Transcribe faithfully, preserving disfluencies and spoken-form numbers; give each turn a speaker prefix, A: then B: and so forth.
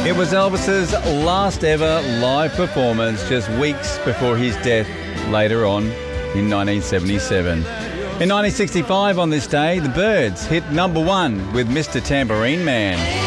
A: It was Elvis's last ever live performance just weeks before his death later on in nineteen seventy-seven. In nineteen sixty-five on this day, the Byrds hit number one with Mister Tambourine Man.